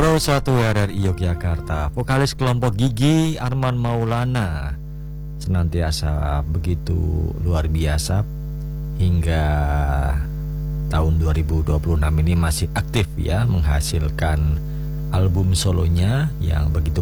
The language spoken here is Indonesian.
Pro 1 RRI Yogyakarta, vokalis kelompok Gigi Arman Maulana senantiasa begitu luar biasa hingga tahun 2026 ini masih aktif ya, menghasilkan album solonya yang begitu